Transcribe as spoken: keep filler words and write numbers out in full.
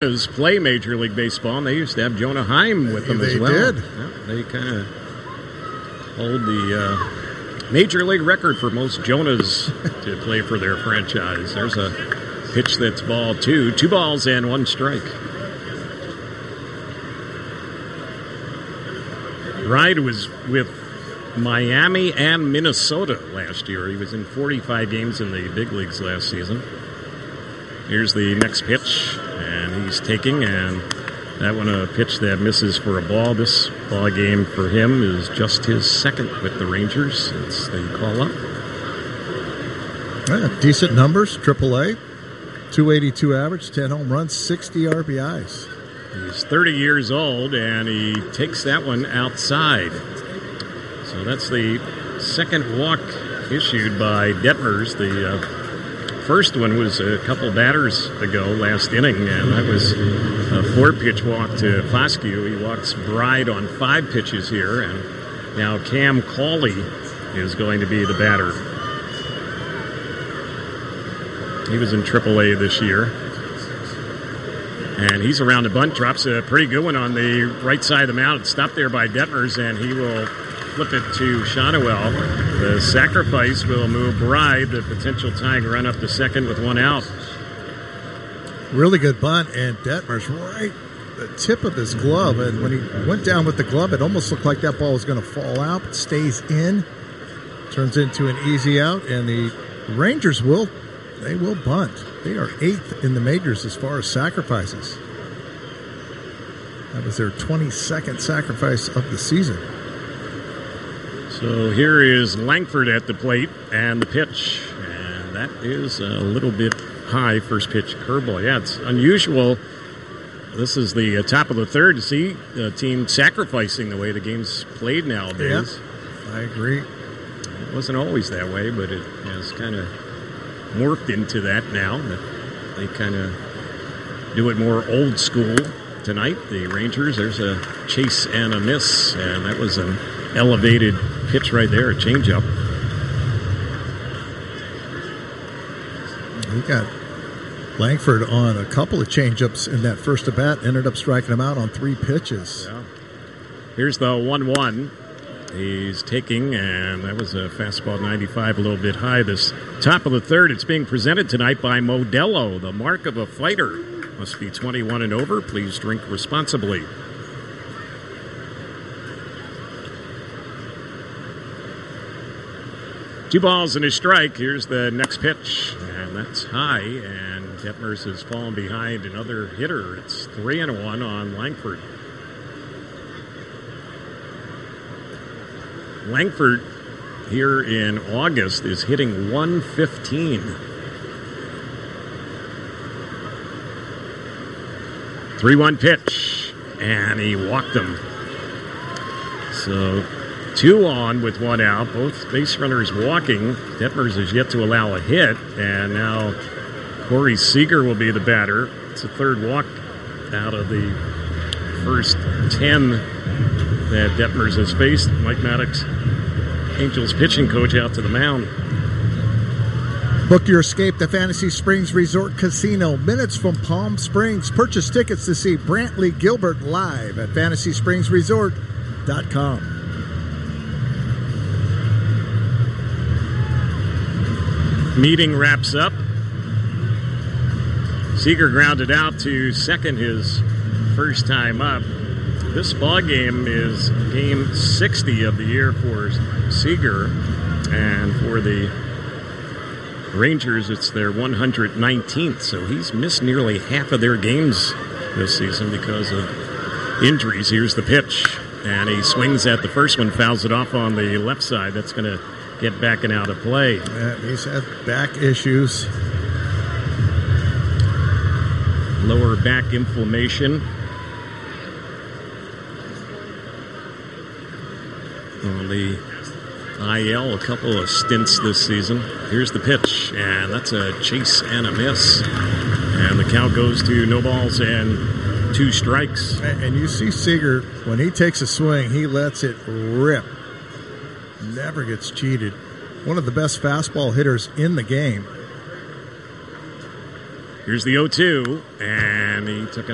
play Major League Baseball, and they used to have Jonah Heim with them they as well. Did. Yeah, they kind of hold the uh, Major League record for most Jonahs to play for their franchise. There's a pitch that's ball two. Two balls and one strike. Ride was with Miami and Minnesota last year. He was in forty-five games in the big leagues last season. Here's the next pitch, and he's taking, and that one a pitch that misses for a ball. This ball game for him is just his second with the Rangers since they call up. Yeah, decent numbers, triple A, two eighty-two average, ten home runs, sixty R B Is. He's thirty years old, and he takes that one outside. So that's the second walk issued by Detmers. The uh, first one was a couple batters ago last inning, and that was a four-pitch walk to Foscue. He walks Bride on five pitches here, and now Cam Cauley is going to be the batter. He was in triple A this year. And he's around the bunt, drops a pretty good one on the right side of the mound. It's stopped there by Detmers, and he will flip it to Shonowell. The sacrifice will move Bride, the potential tying run, up to second with one out. Really good bunt, and Detmers right the tip of his glove. And when he went down with the glove, it almost looked like that ball was going to fall out, but stays in, turns into an easy out, and the Rangers will, they will bunt. They are eighth in the majors as far as sacrifices. That was their twenty-second sacrifice of the season. So here is Langford at the plate and the pitch. And that is a little bit high, first pitch curveball. Yeah, it's unusual. This is the top of the third to see the team sacrificing the way the game's played nowadays. Yeah, I agree. It wasn't always that way, but it has kind of morphed into that now. That they kind of do it more old school tonight. The Rangers, there's a chase and a miss, and that was an elevated pitch right there, a changeup. He got Langford on a couple of changeups in that first at bat, ended up striking him out on three pitches. Yeah. Here's the one one. He's taking, and that was a fastball ninety-five, a little bit high. This top of the third, it's being presented tonight by Modelo, the mark of a fighter. Must be twenty-one and over. Please drink responsibly. Two balls and a strike. Here's the next pitch, and that's high, and Detmers has fallen behind another hitter. It's three and one on Langford. Langford here in August is hitting one fifteen. three one pitch, and he walked him. So two on with one out, both base runners walking. Detmers is yet to allow a hit, and now Corey Seager will be the batter. It's a third walk out of the first ten that Detmers has faced. Mike Maddox, Angels pitching coach, out to the mound. Book your escape to Fantasy Springs Resort Casino, minutes from Palm Springs. Purchase tickets to see Brantley Gilbert live at fantasy springs resort dot com. Meeting wraps up. Seager grounded out to second his first time up. This ball game is game sixty of the year for Seager, and for the Rangers, it's their one hundred nineteenth, so he's missed nearly half of their games this season because of injuries. Here's the pitch, and he swings at the first one, fouls it off on the left side. That's going to get back and out of play. Yeah, he's had back issues. Lower back inflammation. On the I L, a couple of stints this season. Here's the pitch, and that's a chase and a miss. And the count goes to no balls and two strikes. And you see Seager, when he takes a swing, he lets it rip. Never gets cheated. One of the best fastball hitters in the game. Here's the oh two, and he took a